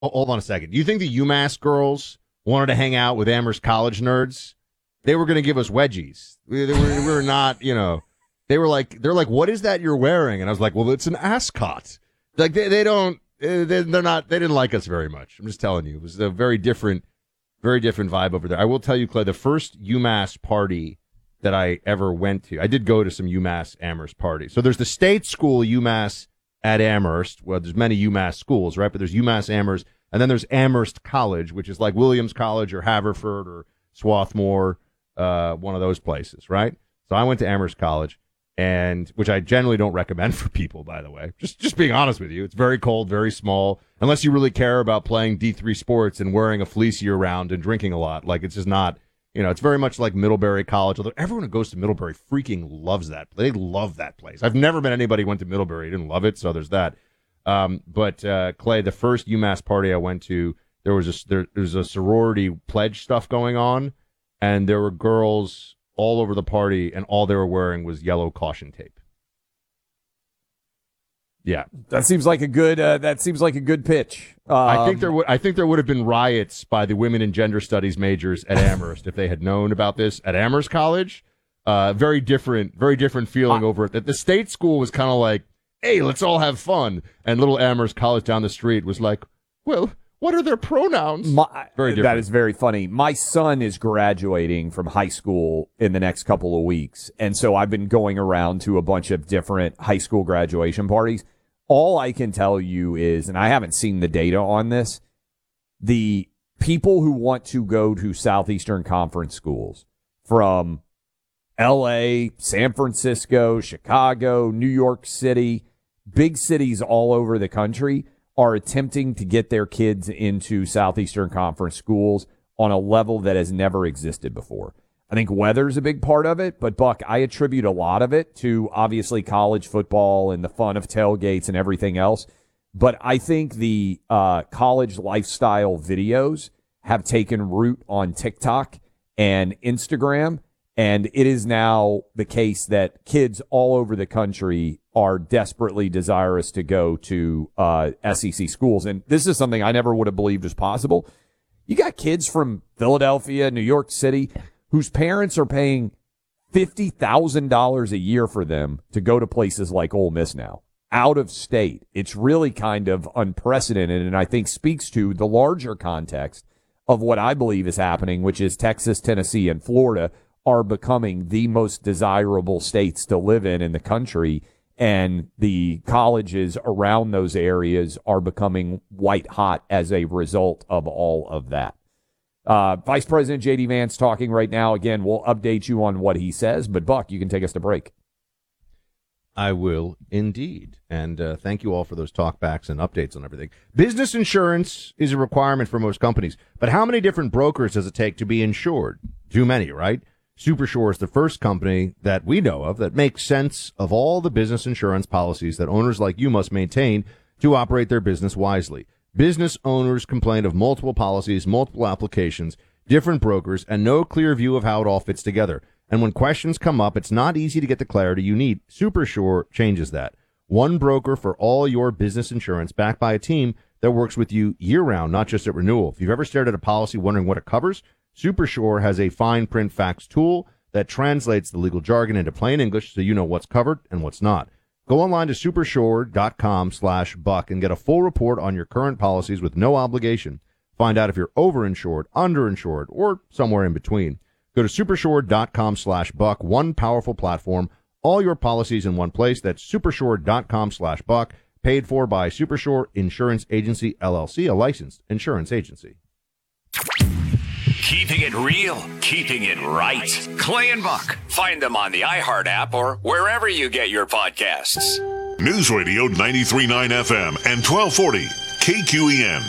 hold on a second. Do you think the UMass girls wanted to hang out with Amherst College nerds? They were going to give us wedgies. We were not, they're like, what is that you're wearing? And I was like, well, it's an ascot. Like they didn't like us very much. I'm just telling you, it was a very different vibe over there. I will tell you, Clay, the first UMass party that I ever went to, I did go to some UMass Amherst parties. So there's the state school UMass at Amherst. Well, there's many UMass schools, right? But there's UMass Amherst, and then there's Amherst College, which is like Williams College or Haverford or Swarthmore, one of those places, right? So I went to Amherst College, and which I generally don't recommend for people, by the way. Just being honest with you, it's very cold, very small. Unless you really care about playing D3 sports and wearing a fleece year round and drinking a lot, like it's just not. It's very much like Middlebury College, although everyone who goes to Middlebury freaking loves that. They love that place. I've never met anybody who went to Middlebury who didn't love it, so there's that. But Clay, the first UMass party I went to, there was a sorority pledge stuff going on, and there were girls all over the party, and all they were wearing was yellow caution tape. Yeah, that seems like a good pitch. I think there would have been riots by the women and gender studies majors at Amherst if they had known about this at Amherst College. Very different feeling over it. That the state school was kind of like, hey, let's all have fun, and little Amherst College down the street was like, well, what are their pronouns? Very different. That is very funny. My son is graduating from high school in the next couple of weeks, and so I've been going around to a bunch of different high school graduation parties. All I can tell you is, and I haven't seen the data on this, the people who want to go to Southeastern Conference schools from L.A., San Francisco, Chicago, New York City, big cities all over the country are attempting to get their kids into Southeastern Conference schools on a level that has never existed before. I think weather's a big part of it, but Buck, I attribute a lot of it to obviously college football and the fun of tailgates and everything else. But I think the college lifestyle videos have taken root on TikTok and Instagram, and it is now the case that kids all over the country are desperately desirous to go to SEC schools. And this is something I never would have believed was possible. You got kids from Philadelphia, New York City, whose parents are paying $50,000 a year for them to go to places like Ole Miss now, out of state. It's really kind of unprecedented, and I think speaks to the larger context of what I believe is happening, which is Texas, Tennessee, and Florida are becoming the most desirable states to live in the country, and the colleges around those areas are becoming white hot as a result of all of that. Vice President J.D. Vance talking right now. Again, we'll update you on what he says, but Buck, you can take us to break. I will indeed. And thank you all for those talkbacks and updates on everything. Business insurance is a requirement for most companies, but how many different brokers does it take to be insured? Too many, right? Supersure is the first company that we know of that makes sense of all the business insurance policies that owners like you must maintain to operate their business wisely. Business owners complain of multiple policies, multiple applications, different brokers, and no clear view of how it all fits together. And when questions come up, it's not easy to get the clarity you need. Supersure changes that. One broker for all your business insurance, backed by a team that works with you year-round, not just at renewal. If you've ever stared at a policy wondering what it covers, Supersure has a fine print facts tool that translates the legal jargon into plain English so you know what's covered and what's not. Go online to supersure.com/buck and get a full report on your current policies with no obligation. Find out if you're overinsured, underinsured, or somewhere in between. Go to supersure.com/buck, one powerful platform, all your policies in one place. That's supersure.com/buck, paid for by Supersure Insurance Agency, LLC, a licensed insurance agency. Keeping it real, keeping it right. Clay and Buck. Find them on the iHeart app or wherever you get your podcasts. News Radio 93.9 FM and 1240 KQEN.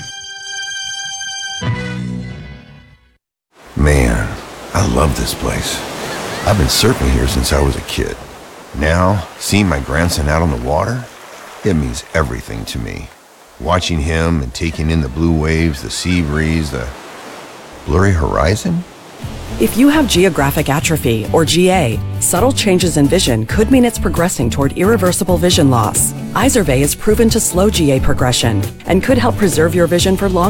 Man, I love this place. I've been surfing here since I was a kid. Now, seeing my grandson out on the water, it means everything to me. Watching him and taking in the blue waves, the sea breeze, the blurry horizon. If you have geographic atrophy, or GA, subtle changes in vision could mean it's progressing toward irreversible vision loss. Izervay is proven to slow GA progression and could help preserve your vision for longer.